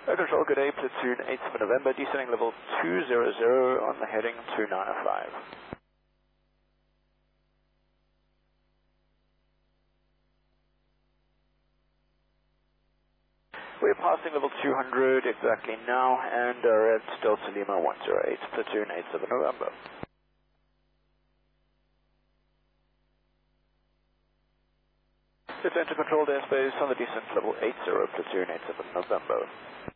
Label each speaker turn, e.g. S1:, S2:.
S1: Control, good day, platoon 87 November, descending level 200 on the heading 2905. We're passing level 200 exactly now, and are at Delta Lima 108, platoon 87 November. Return to controlled airspace on the descent level 80, platoon 87 November.